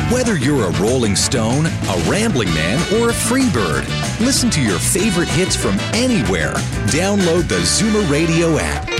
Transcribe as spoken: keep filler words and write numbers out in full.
Whether you're a Rolling Stone, a Rambling Man, or a Freebird, listen to your favorite hits from anywhere. Download the Zoomer Radio app.